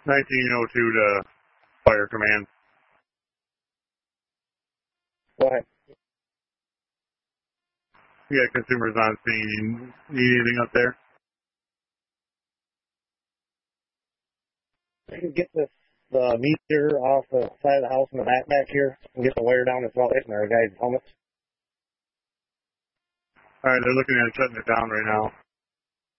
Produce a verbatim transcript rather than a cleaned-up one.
nineteen oh two to Fire Command. Go ahead. We got consumers on scene. You need anything up there? I can get this the meter off the side of the house in the back back here and get the wire down. It's all hitting our guys' helmets. All right, they're looking at shutting it down right now.